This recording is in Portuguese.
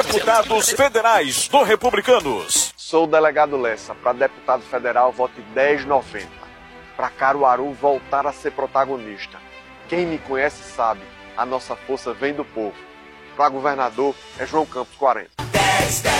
Deputados Federais do Republicanos. Sou o delegado Lessa. Para deputado federal, vote 1090. Para Caruaru voltar a ser protagonista. Quem me conhece sabe, a nossa força vem do povo. Para governador, é João Campos 40.